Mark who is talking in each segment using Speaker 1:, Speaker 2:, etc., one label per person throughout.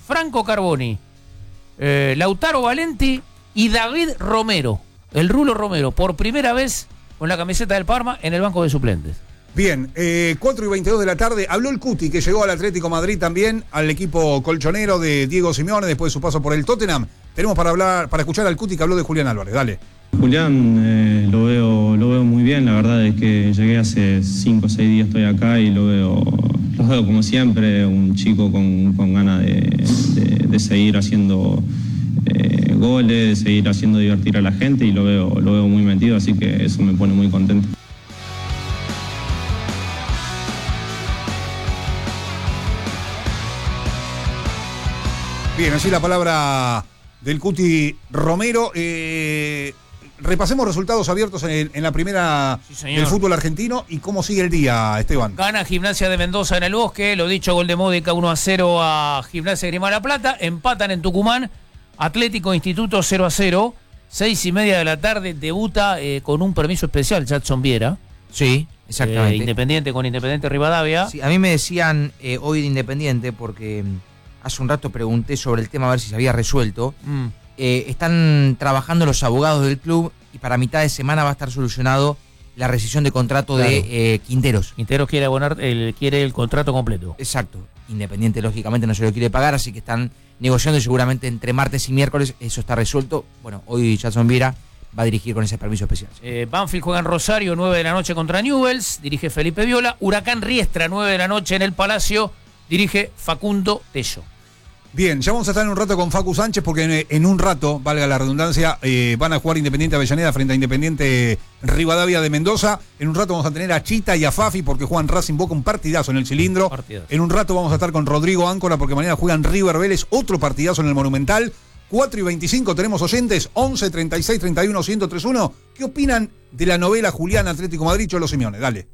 Speaker 1: Franco Carboni, Lautaro Valenti y David Romero, el Rulo Romero, por primera vez con la camiseta del Parma en el banco de suplentes.
Speaker 2: Bien, 4:22 de la tarde, habló el Cuti, que llegó al Atlético Madrid también, al equipo colchonero de Diego Simeone después de su paso por el Tottenham. Tenemos para escuchar al Cuti que habló de Julián Álvarez, dale.
Speaker 3: Julián lo veo muy bien, la verdad es que llegué hace 5 o 6 días, estoy acá y lo veo como siempre, un chico con ganas de seguir haciendo goles, de seguir haciendo divertir a la gente y lo veo muy metido, así que eso me pone muy contento.
Speaker 2: Bien, así la palabra del Cuti Romero. Repasemos resultados abiertos en la primera del fútbol argentino y cómo sigue el día, Esteban.
Speaker 1: Gana Gimnasia de Mendoza en el Bosque, lo dicho, gol de Módica 1-0 a Gimnasia de Grima La Plata. Empatan en Tucumán, Atlético Instituto 0-0. 6:30 de la tarde debuta con un permiso especial Jadson Viera.
Speaker 4: Sí, exactamente.
Speaker 1: Independiente con Independiente Rivadavia.
Speaker 4: Sí, a mí me decían hoy de Independiente, porque hace un rato pregunté sobre el tema a ver si se había resuelto. Están trabajando los abogados del club y para mitad de semana va a estar solucionado la rescisión de contrato de Quinteros.
Speaker 1: Quinteros quiere abonar, quiere el contrato completo.
Speaker 4: Exacto. Independiente, lógicamente, no se lo quiere pagar, así que están negociando y seguramente entre martes y miércoles eso está resuelto. Bueno, hoy Jadson Viera va a dirigir con ese permiso especial.
Speaker 1: Banfield juega en Rosario, 9 de la noche contra Newell's, dirige Felipe Viola. Huracán Riestra, 9 de la noche en el Palacio, dirige Facundo Tello.
Speaker 2: Bien, ya vamos a estar en un rato con Facu Sánchez porque en un rato, valga la redundancia, van a jugar Independiente Avellaneda frente a Independiente Rivadavia de Mendoza. En un rato vamos a tener a Chita y a Fafi porque juegan Racing Boca, un partidazo en el cilindro.
Speaker 1: Partidazo.
Speaker 2: En un rato vamos a estar con Rodrigo Áncora porque mañana juegan River Vélez, otro partidazo en el Monumental. 4:25 tenemos oyentes, 11 36 31 1031. ¿Qué opinan de la novela Julián Atlético Madrid, Cholo Simeone? Dale.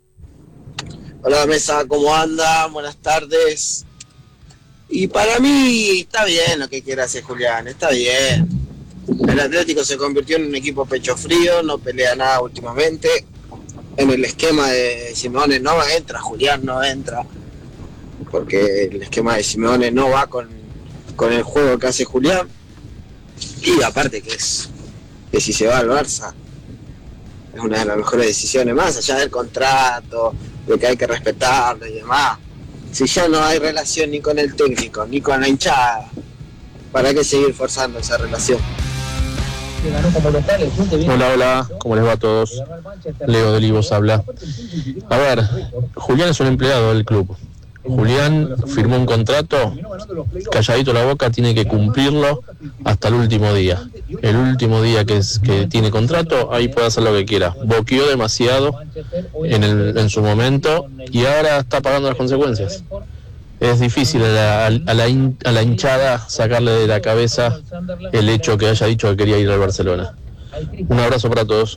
Speaker 5: Hola mesa, ¿cómo andan? Buenas tardes. Y para mí está bien lo que quiere hacer Julián, está bien. El Atlético se convirtió en un equipo pecho frío, no pelea nada últimamente. En el esquema de Simeone no entra, Julián no entra, porque el esquema de Simeone no va con el juego que hace Julián. Y aparte que si se va al Barça, es una de las mejores decisiones, más allá del contrato, de que hay que respetarlo y demás. Si ya no hay relación ni con el técnico, ni con la hinchada, ¿para qué seguir forzando esa relación?
Speaker 6: Hola, ¿cómo les va a todos? Leo de Olivos habla. A ver, Julián es un empleado del club. Julián firmó un contrato, calladito la boca, tiene que cumplirlo hasta el último día. El último día que tiene contrato, ahí puede hacer lo que quiera. Boqueó demasiado en su momento y ahora está pagando las consecuencias. Es difícil a la hinchada sacarle de la cabeza el hecho que haya dicho que quería ir al Barcelona. Un abrazo para todos.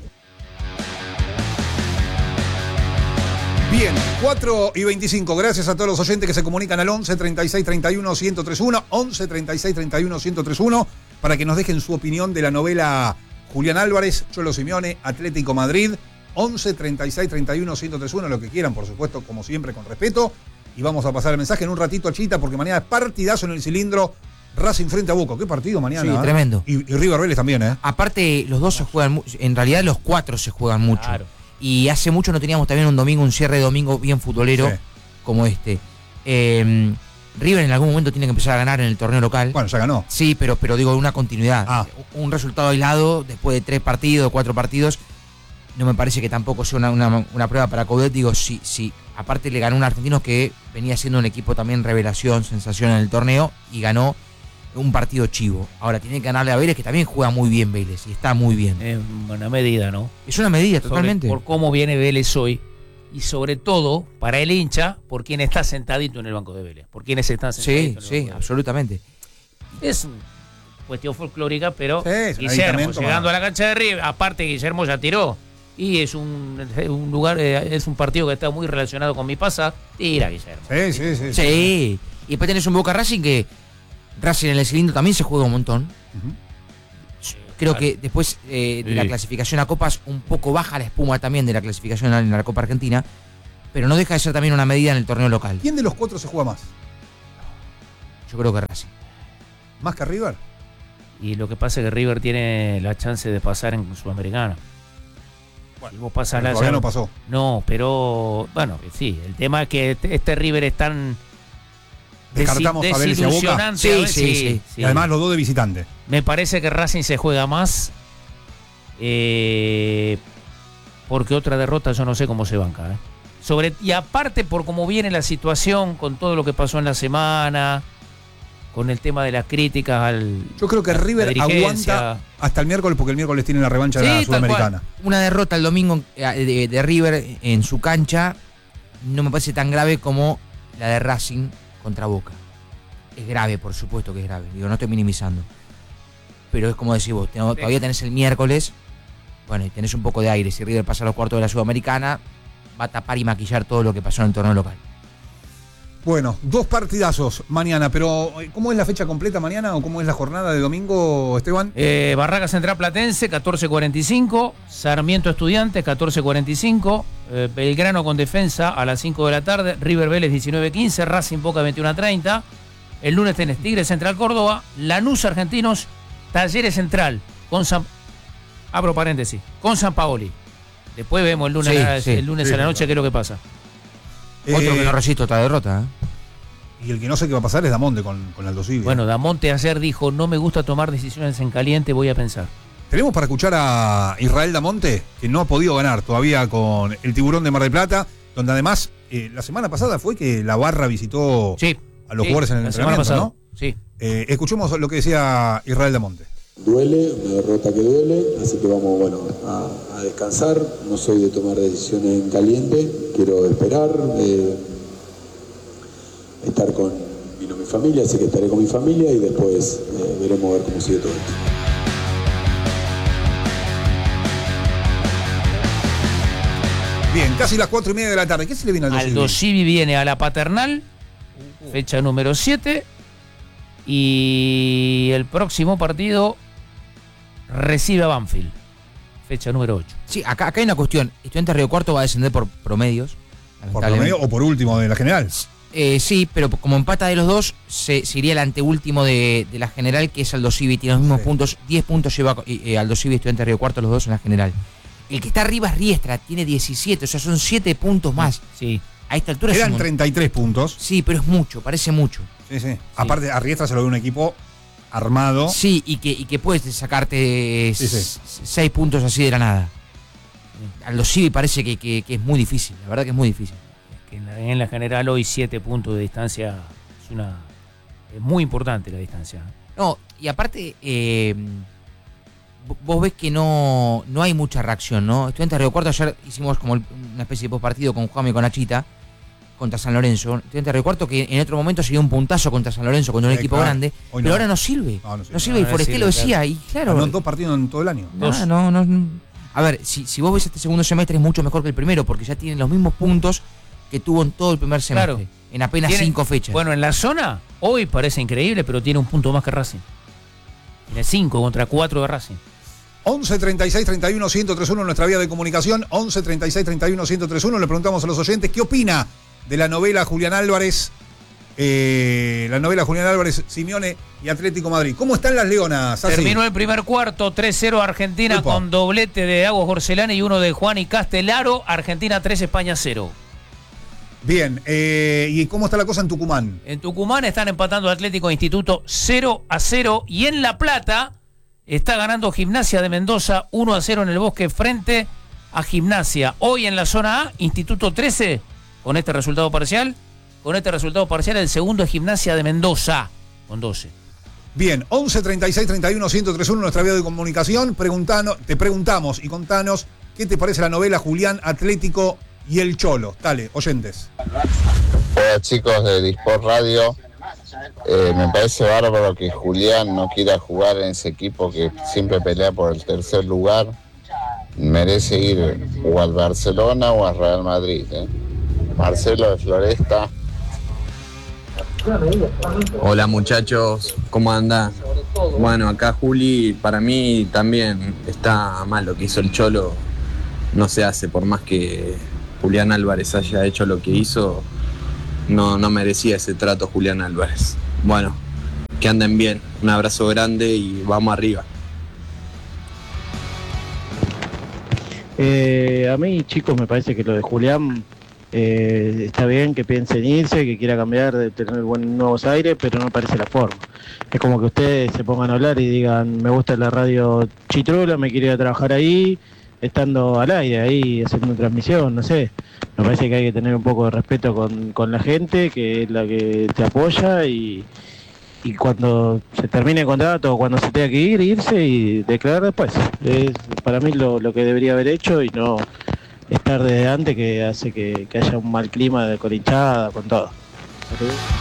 Speaker 2: Bien, 4:25. Gracias a todos los oyentes que se comunican al 11 36 31 1031, 11 36 31 1031, para que nos dejen su opinión de la novela Julián Álvarez, Cholo Simeone, Atlético Madrid. 11 36 31 1031, lo que quieran, por supuesto, como siempre, con respeto. Y vamos a pasar el mensaje en un ratito a Chita, porque mañana es partidazo en el cilindro. Racing frente a Boca. ¿Qué partido mañana?
Speaker 4: Sí, tremendo.
Speaker 2: Y River Vélez también, ¿eh?
Speaker 4: Aparte, los dos se juegan, en realidad los cuatro se juegan mucho.
Speaker 1: Claro.
Speaker 4: Y hace mucho no teníamos también un cierre de domingo bien futbolero como este. River en algún momento tiene que empezar a ganar en el torneo local.
Speaker 2: Bueno, ya ganó.
Speaker 4: Sí, pero digo, una continuidad. Un resultado aislado después de 3 partidos, 4 partidos. No me parece que tampoco sea una prueba para Coudet. Digo, sí. Aparte le ganó un argentino que venía siendo un equipo también revelación, sensación en el torneo y ganó un partido chivo. Ahora tiene que ganarle a Vélez, que también juega muy bien Vélez y está muy bien.
Speaker 1: Es una medida, ¿no?
Speaker 4: Es una medida, totalmente.
Speaker 1: Por cómo viene Vélez hoy y sobre todo para el hincha, por quien está sentadito en el banco de Vélez. Por quienes están sentaditos.
Speaker 4: Sí, absolutamente.
Speaker 1: Es una cuestión folclórica, pero
Speaker 2: Guillermo,
Speaker 1: llegando a la cancha de River, aparte Guillermo ya tiró. Y es un lugar, es un partido que está muy relacionado con mi pasado. Tira, Guillermo.
Speaker 4: Sí. Y después tenés un Boca Racing que Racing en el cilindro también se juega un montón. Creo que después de la clasificación a Copas, un poco baja la espuma también de la clasificación en la Copa Argentina, pero no deja de ser también una medida en el torneo local.
Speaker 2: ¿Quién de los cuatro se juega más?
Speaker 4: Yo creo que Racing.
Speaker 2: ¿Más que River?
Speaker 1: Y lo que pasa es que River tiene la chance de pasar en Sudamericana.
Speaker 2: Bueno,
Speaker 1: si vos pasás la
Speaker 2: todavía no pasó.
Speaker 1: No, pero bueno, sí, el tema es que este River es tan
Speaker 2: descartamos a Vélez y a Boca.
Speaker 1: desilusionante.
Speaker 4: Sí.
Speaker 2: Y además los dos de visitante.
Speaker 1: Me parece que Racing se juega más porque otra derrota yo no sé cómo se banca. Y aparte por cómo viene la situación, con todo lo que pasó en la semana, con el tema de las críticas al...
Speaker 2: Yo creo que River aguanta hasta el miércoles, porque el miércoles tiene la revancha de la Sudamericana.
Speaker 4: Una derrota el domingo de River en su cancha no me parece tan grave como la de Racing contra Boca. Es grave, por supuesto que es grave. Digo, no estoy minimizando. Pero es como decís vos, todavía tenés el miércoles, bueno, y tenés un poco de aire. Si River pasa a los cuartos de la Sudamericana, va a tapar y maquillar todo lo que pasó en el torneo local.
Speaker 2: Bueno, 2 partidazos mañana, pero ¿cómo es la fecha completa mañana o cómo es la jornada de domingo, Esteban?
Speaker 1: Barraca Central Platense, 14:45, Sarmiento Estudiantes, 14:45, Belgrano con Defensa a las 5 de la tarde, River Vélez 19:15, Racing Boca 21:30, el lunes tenés Tigres Central Córdoba, Lanús Argentinos, Talleres Central, abro paréntesis, con San Paoli. Después vemos el lunes, el lunes a la noche qué es lo que pasa.
Speaker 4: Otro que no resiste otra derrota.
Speaker 2: Y el que no sé qué va a pasar es Damonte con Aldo Civi.
Speaker 1: Bueno, Damonte ayer dijo, no me gusta tomar decisiones en caliente, voy a pensar.
Speaker 2: Tenemos para escuchar a Israel Damonte, que no ha podido ganar todavía con el Tiburón de Mar del Plata, donde además la semana pasada fue que la barra visitó a los jugadores en el entrenamiento, ¿no?
Speaker 1: Sí.
Speaker 2: Escuchemos lo que decía Israel Damonte.
Speaker 7: Duele, una derrota que duele, así que vamos a descansar. No soy de tomar decisiones en caliente, quiero esperar, estar con mi familia, así que estaré con mi familia y después veremos a ver cómo sigue todo esto.
Speaker 2: Bien, casi las 4:30 de la tarde. ¿Qué se le viene a Aldo Civi?
Speaker 1: Aldo Civi viene a la Paternal, fecha número 7, y el próximo partido recibe a Banfield, fecha número 8.
Speaker 4: Sí, acá hay una cuestión. Estudiantes Río Cuarto va a descender por promedios.
Speaker 2: ¿Por promedio o por último de la general?
Speaker 4: Sí, pero como empata de los dos, se iría el anteúltimo de la general, que es Aldo Civi. Tiene los mismos puntos. 10 puntos lleva Aldo Civi y Estudiantes Río Cuarto, los dos en la general. El que está arriba es Riestra, tiene 17, o sea, son 7 puntos más.
Speaker 1: Sí.
Speaker 4: A esta altura
Speaker 2: eran 33 puntos.
Speaker 4: Sí, pero es mucho, parece mucho.
Speaker 2: Sí. Aparte, a Riestra se lo ve un equipo armado.
Speaker 4: Sí, y que puedes sacarte 6 puntos así de la nada. Aldo Civi parece que es muy difícil, la verdad que es muy difícil.
Speaker 1: Es que en la general hoy 7 puntos de distancia es muy importante la distancia.
Speaker 4: No, y aparte, vos ves que no hay mucha reacción, ¿no? Estudiantes Río Cuarto, ayer hicimos como una especie de postpartido con Juan y con Nachita contra San Lorenzo. Estudiantes Río Cuarto que en otro momento sería un puntazo contra San Lorenzo, contra un equipo grande, pero ahora no sirve. No sirve, y Forestier lo decía, y claro.
Speaker 2: No, 2 partidos en todo el año.
Speaker 4: No. A ver, si vos ves este segundo semestre es mucho mejor que el primero, porque ya tiene los mismos puntos que tuvo en todo el primer semestre, en apenas 5 fechas.
Speaker 1: Bueno, en la zona, hoy parece increíble, pero tiene un punto más que Racing. Tiene 5 contra 4 de Racing.
Speaker 2: 11 36 31 1031 nuestra vía de comunicación. 11 36 31 1031. Le preguntamos a los oyentes qué opina de la novela Julián Álvarez. Simeone y Atlético Madrid. ¿Cómo están las Leonas?
Speaker 1: Terminó el primer cuarto, 3-0 Argentina. Upa. Con doblete de Aguas Gorcelani y uno de Juan y Castellaro. Argentina 3, España 0.
Speaker 2: Bien, ¿y cómo está la cosa en Tucumán?
Speaker 1: En Tucumán están empatando Atlético e Instituto 0-0, y en La Plata está ganando Gimnasia de Mendoza 1-0 en el Bosque frente a Gimnasia. Hoy en la zona A, Instituto 13, con este resultado parcial, el segundo es Gimnasia de Mendoza, con 12.
Speaker 2: Bien, 11 36 31 1031 nuestra vía de comunicación. Te preguntamos y contanos qué te parece la novela Julián, Atlético y el Cholo. Dale, oyentes.
Speaker 8: Hola chicos de Disport Radio. Me parece bárbaro que Julián no quiera jugar en ese equipo que siempre pelea por el tercer lugar. Merece ir o al Barcelona o al Real Madrid. Marcelo de Floresta.
Speaker 9: Hola muchachos, ¿cómo anda? Bueno, acá Juli, para mí también está mal lo que hizo el Cholo. No se hace, por más que Julián Álvarez haya hecho lo que hizo, no merecía ese trato Julián Álvarez. bueno, que anden bien. Un abrazo grande y vamos arriba.
Speaker 10: A mí, chicos, me parece que lo de Julián está bien, que piense en irse, que quiera cambiar, de tener nuevos aires, pero no me parece la forma. Es como que ustedes se pongan a hablar y digan, me gusta la radio Chitrula, me quiero ir a trabajar ahí, estando al aire, ahí haciendo transmisión, no sé. Me parece que hay que tener un poco de respeto con la gente, que es la que te apoya, y cuando se termine el contrato o cuando se tenga que irse y declarar después. Es para mí lo que debería haber hecho, y no estar desde antes, que hace que haya un mal clima de colinchada con todo.